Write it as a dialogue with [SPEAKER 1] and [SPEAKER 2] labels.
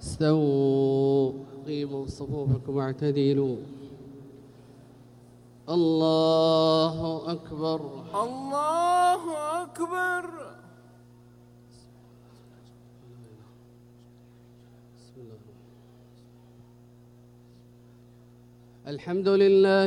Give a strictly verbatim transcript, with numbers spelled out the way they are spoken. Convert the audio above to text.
[SPEAKER 1] استووا قيموا صفوفكم واعتدلوا. الله أكبر
[SPEAKER 2] الله أكبر.
[SPEAKER 1] الحمد لله